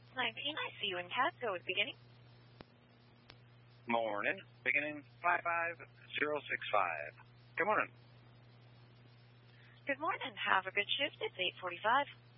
19, I see you in CAD. Go with beginning. Morning. Beginning 55065. Good morning. Good morning. Have a good shift. It's 8:45.